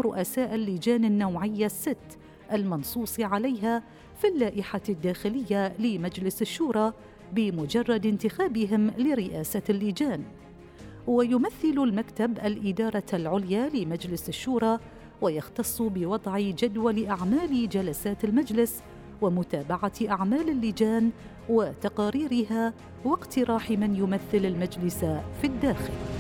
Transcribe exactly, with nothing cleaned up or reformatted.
رؤساء اللجان النوعية الست المنصوص عليها في اللائحة الداخلية لمجلس الشورى بمجرد انتخابهم لرئاسة اللجان. ويمثل المكتب الإدارة العليا لمجلس الشورى، ويختص بوضع جدول أعمال جلسات المجلس ومتابعة أعمال اللجان وتقاريرها واقتراح من يمثل المجلس في الداخل.